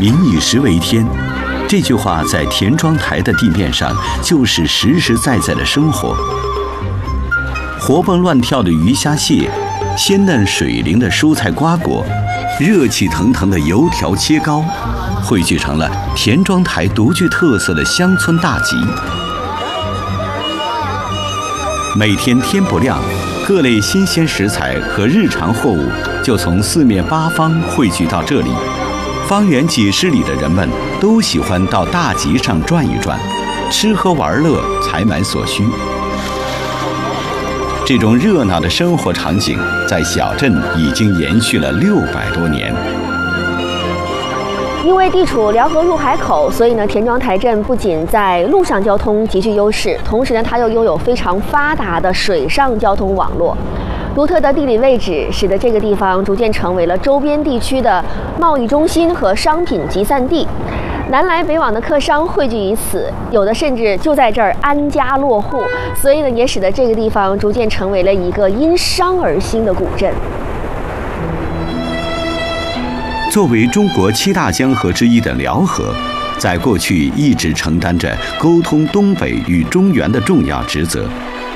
民以食为天，这句话在田庄台的地面上就是实实在在的生活。活蹦乱跳的鱼虾蟹，鲜嫩水灵的蔬菜瓜果，热气腾腾的油条切糕，汇聚成了田庄台独具特色的乡村大集。每天天不亮，各类新鲜食材和日常货物就从四面八方汇聚到这里。方圆几十里的人们都喜欢到大集上转一转，吃喝玩乐，采买所需。这种热闹的生活场景在小镇已经延续了600多年。 因为地处辽河入海口，所以呢，田庄台镇不仅在陆上交通极具优势，同时呢，它又拥有非常发达的水上交通网络。独特的地理位置使得这个地方逐渐成为了周边地区的贸易中心和商品集散地。南来北往的客商汇聚于此，有的甚至就在这儿安家落户，所以呢，也使得这个地方逐渐成为了一个因商而兴的古镇。 作为中国7大江河之一的辽河，在过去一直承担着沟通东北与中原的重要职责。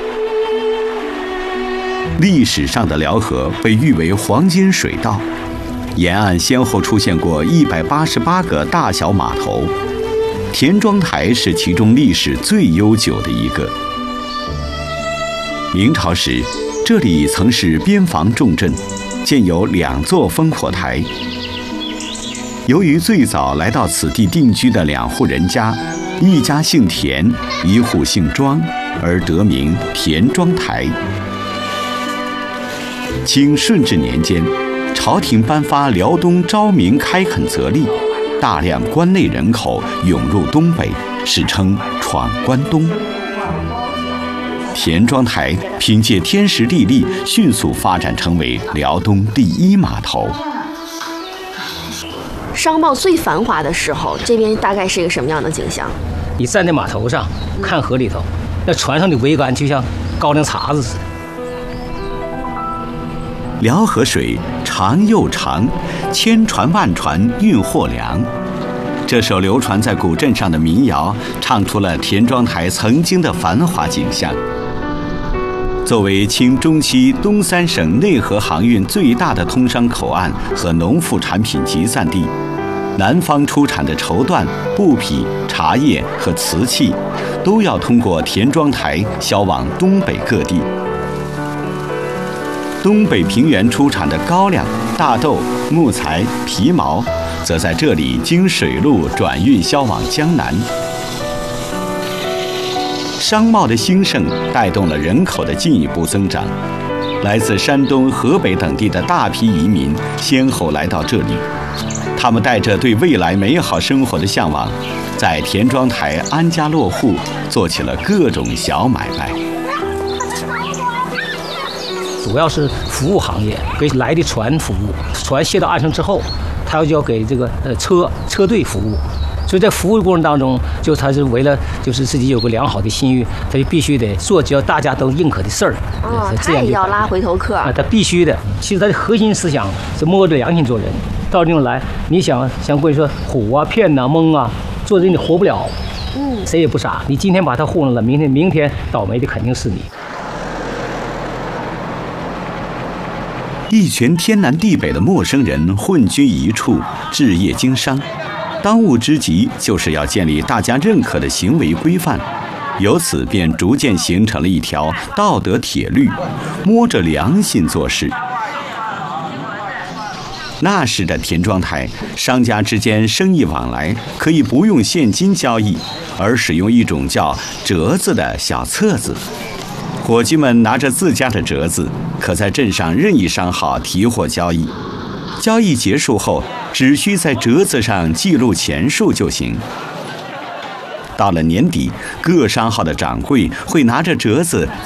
历史上的辽河被誉为黄金水道，沿岸先后出现过188个大小码头，田庄台是其中历史最悠久的一个。明朝时，这里曾是边防重镇，建有2座烽火台。由于最早来到此地定居的2户人家，一家姓田，一户姓庄，而得名田庄台。清顺治年间，朝廷颁发辽东昭明开垦则例，大量关内人口涌入东北，史称闯关东。田庄台凭借天时地利，迅速发展成为辽东第1码头。 商贸最繁华的时候，这边大概是一个什么样的景象？ 你站在码头上看河里头，那船上的桅杆就像高粱碴子似的。 辽河水长又长，千船万船运货粮。这首流传在古镇上的民谣，唱出了田庄台曾经的繁华景象。作为清中期东3省内河航运最大的通商口岸和农副产品集散地，南方出产的绸缎、布匹、茶叶和瓷器，都要通过田庄台销往东北各地。东北平原出产的高粱、大豆、木材、皮毛，则在这里经水路转运销往江南。商贸的兴盛带动了人口的进一步增长，来自山东、河北等地的大批移民先后来到这里，他们带着对未来美好生活的向往，在田庄台安家落户，做起了各种小买卖。 主要是服务行业，给来的船服务。船卸到岸上之后，他就要给这个车队服务。所以在服务的过程当中，他是为了就是自己有个良好的信誉，他就必须得做只要大家都认可的事儿。 他也要拉回头客啊， 他必须的。其实他的核心思想是摸着良心做人。到这种来，你想过去说唬啊、骗啊、蒙啊，做人你活不了。谁也不傻，你今天把他糊弄了，明天倒霉的肯定是你。 一群天南地北的陌生人混居一处，置业经商，当务之急就是要建立大家认可的行为规范，由此便逐渐形成了一条道德铁律，摸着良心做事。那时的田庄台，商家之间生意往来可以不用现金交易，而使用一种叫折子的小册子。伙计们拿着自家的折子，可在镇上任意商号提货交易。交易结束后，只需在折子上记录钱数就行。到了年底，各商号的掌柜会拿着折子